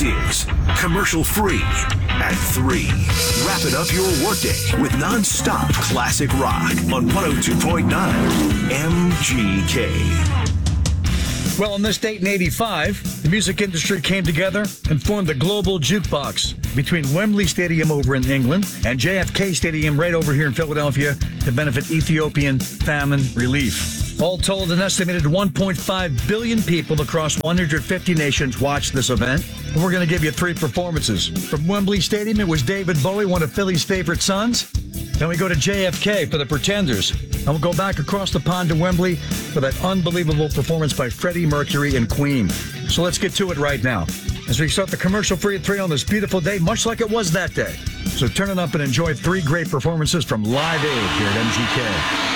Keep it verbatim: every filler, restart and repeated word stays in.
This is Commercial Free at three. Wrapping up your workday with non-stop classic rock on one oh two point nine M G K. Well, on this date in eighty-five, the music industry came together and formed the Global Jukebox between Wembley Stadium over in England and J F K Stadium right over here in Philadelphia to benefit Ethiopian famine relief. All told, an estimated one point five billion people across one hundred fifty nations watched this event. And we're going to give you three performances. From Wembley Stadium, it was David Bowie, one of Philly's favorite sons. Then we go to J F K for the Pretenders. And we'll go back across the pond to Wembley for that unbelievable performance by Freddie Mercury and Queen. So let's get to it right now as we start the Commercial Free at three on this beautiful day, much like it was that day. So turn it up and enjoy three great performances from Live Aid here at M G K.